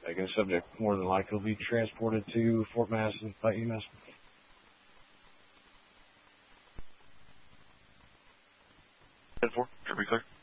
Taken subject more than likely will be transported to Fort Madison by EMS. Should be clear.